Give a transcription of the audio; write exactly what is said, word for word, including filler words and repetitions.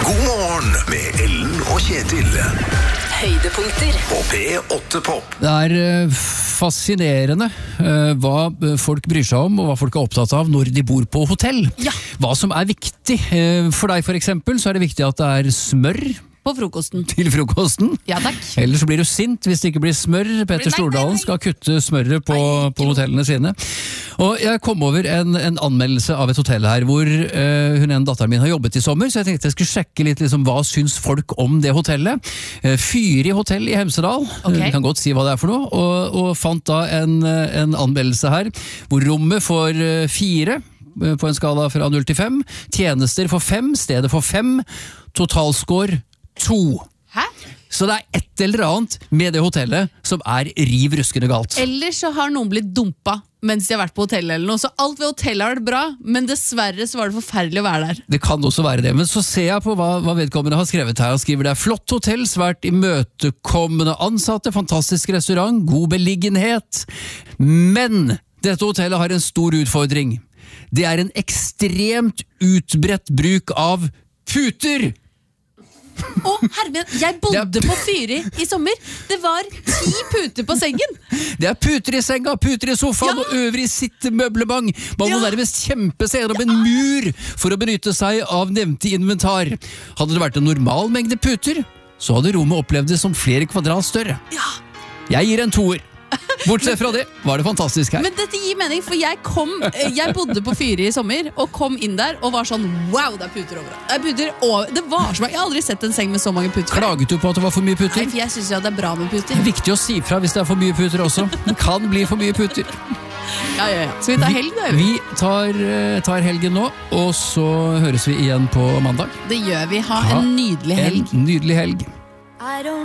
God morgen med Ellen og Kjetil. Høydepunkter På P åtte Pop. Det er eh, fascinerende eh, hva folk bryr seg om, og hva folk er opptatt av når de bor på hotell. Ja. Hva som er viktig. Eh, For deg for eksempel, så er det viktig at det er smør På frokosten. til frokosten. Ja, takk. Ellers så blir du sint hvis det ikke blir smør. Petter Nei, nei, Stordalen nei. skal kutte smøret på, på hotellene sine. Og jeg kom over en, en anmeldelse av et hotell her, hvor eh, hun en datteren min har jobbet i sommer, så jeg tenkte jeg skulle sjekke litt liksom, hva syns folk om det hotellet. Eh, Fyri hotell i Hemsedal, Ok. vi kan godt si hva det er for noe, og, og fant da en, en anmeldelse her, hvor rommet får eh, fire, eh, på en skala fra null til fem, tjenester for fem, stedet for fem, totalscore to. Hæ? Så det er et eller annet med det hotellet som er riv ruskende galt. Eller så har noen blitt dumpa mens de har vært på hotellet eller noe. Så alt ved hotellet har vært bra, men dessverre så var det forferdelig å være der. Det kan også være det, men så ser jeg på hva, hva vedkommende har skrevet her. Han skriver det er flott hotell, svært imøtekommende ansatte, fantastisk restaurant, god beliggenhet. Men dette hotellet har en stor utfordring. Det er en ekstremt utbredt bruk av puter! Å, hermen, jeg bodde på Fyri i sommer. Det var ti puter på sengen. Det er puter i senga, puter i sofaen Ja. og øvrig sittmøblement. Man må Ja. nærmest kjempe seg gjennom en mur for å benytte seg av nevnte inventar. Hadde det vært en normal mengde puter, så hadde rommet opplevd det som flere kvadrat større. Ja. Jeg gir en toer. Bortsett fra det var det fantastisk her. Men dette gir mening, for jeg kom eh, Jeg bodde på Fyri i sommer og kom inn der og var sånn wow, det er puter overalt. Det er puter over. Det var så mange. Jeg har aldri sett en seng med så mange puter. Klaget du på at det var for mye Nei, puter? for jeg synes jo at det er bra med Det puter. er viktig å si fra hvis det er for mye puter også. Det kan bli for mye puter. Ja, ja, ja. Skal vi ta helg, da? Vi tar, eh, tar helgen nå, og så høres vi igjen på mandag. Det gjør vi. Ha Ha en nydelig helg. En nydelig helg. I don't